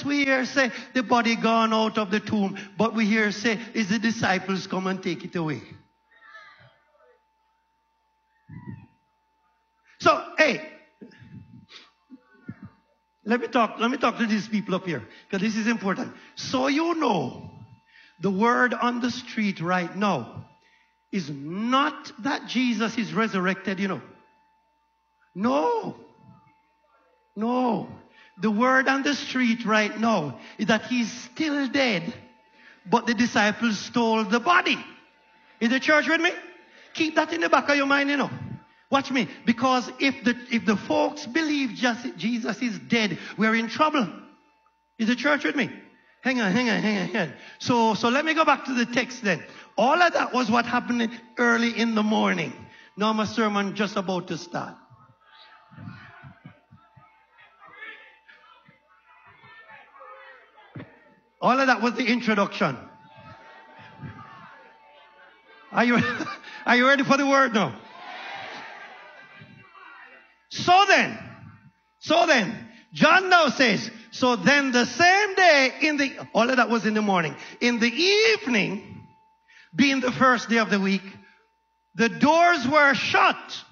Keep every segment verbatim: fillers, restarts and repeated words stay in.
else we hear say the body gone out of the tomb, but we hear say is the disciples come and take it away. So, hey, let me talk, let me talk to these people up here, because this is important. So you know, the word on the street right now is not that Jesus is resurrected, you know. No. No. The word on the street right now is that he's still dead, but the disciples stole the body. Is the church with me? Keep that in the back of your mind, you know. Watch me. Because if the, if the folks believe just Jesus is dead, we're in trouble. Is the church with me? Hang on, hang on, hang on, hang on. So, so let me go back to the text then. All of that was what happened early in the morning. Now my sermon just about to start. All of that was the introduction. Are you, are you ready for the word now? So then, so then, John now says, so then the same day in the, all of that was in the morning. In the evening, being the first day of the week, the doors were shut.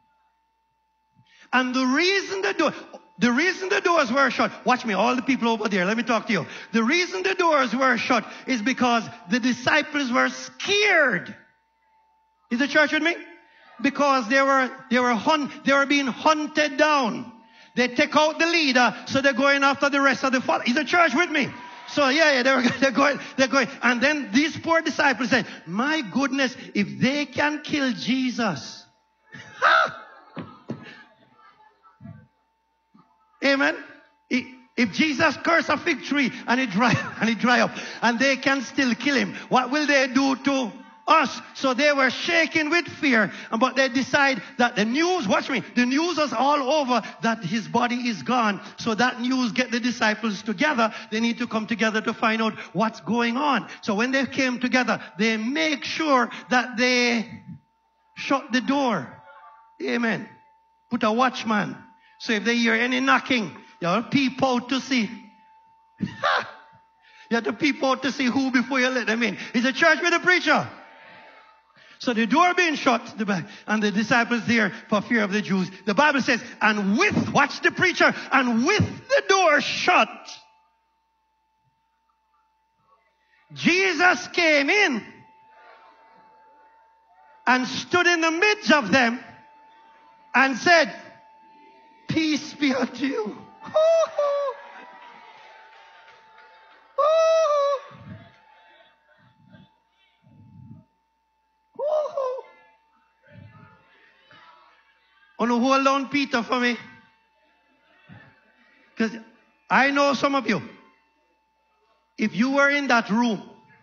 And the reason the door, the reason the doors were shut, watch me, all the people over there, let me talk to you. The reason the doors were shut is because the disciples were scared. Is the church with me? Because they were, they were hunt, they were being hunted down. They take out the leader, so they're going after the rest of the followers. Is the church with me? So yeah, yeah, they're, they're going, they're going. And then these poor disciples said, my goodness, if they can kill Jesus. Amen. If Jesus cursed a fig tree and it dry, and it dry up, and they can still kill him, what will they do to us? So they were shaking with fear, but they decide that the news, watch me, the news was all over that his body is gone. So that news get the disciples together. They need to come together to find out what's going on. So when they came together, they make sure that they shut the door. Amen. Put a watchman. So if they hear any knocking, you have to peep out to see. You have to peep out to see who before you let them in. Is the church with the preacher? So the door being shut, and the disciples there for fear of the Jews. The Bible says, and with, watch the preacher, and with the door shut, Jesus came in and stood in the midst of them and said, peace be unto you. Woo-hoo. Woo-hoo. Woo-hoo. Want to hold on Peter for me? Because I know some of you, if you were in that room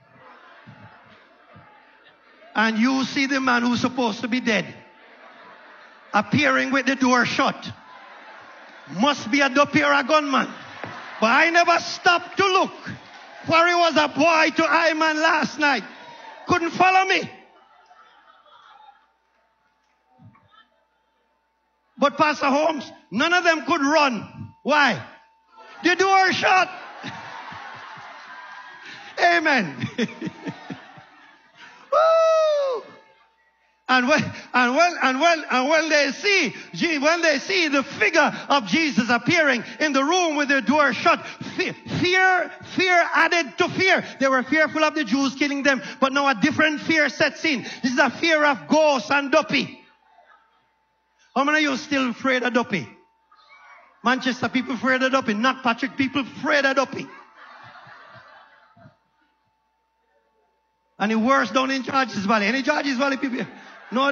and you see the man who's supposed to be dead appearing with the door shut, must be a duppy or a gunman. But I never stopped to look, for he was a boy to I man last night. Couldn't follow me. But Pastor Holmes, none of them could run. Why? The door shut. Amen. Woo! And when, and when, and when, and when they see, when they see the figure of Jesus appearing in the room with the door shut, fear, fear, fear added to fear. They were fearful of the Jews killing them, but now a different fear sets in. This is a fear of ghosts and duppy. How many of you still afraid of duppy? Manchester people afraid of duppy. Not Patrick people afraid of duppy. And it worse down in Georges Valley. Any Georges Valley people? No.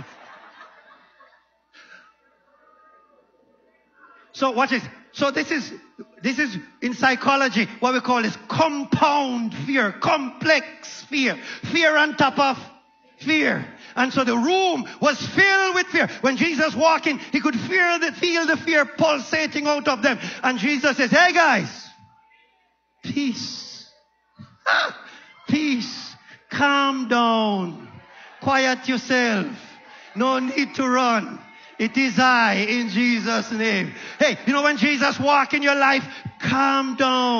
So watch this. So this is, this is in psychology what we call is compound fear, complex fear, fear on top of fear. And so the room was filled with fear. When Jesus walked in, he could feel the, feel the fear pulsating out of them. And Jesus says, hey guys, peace, ah, peace, calm down. Quiet yourself. No need to run. It is I in Jesus' name. Hey, you know when Jesus walk in your life, calm down.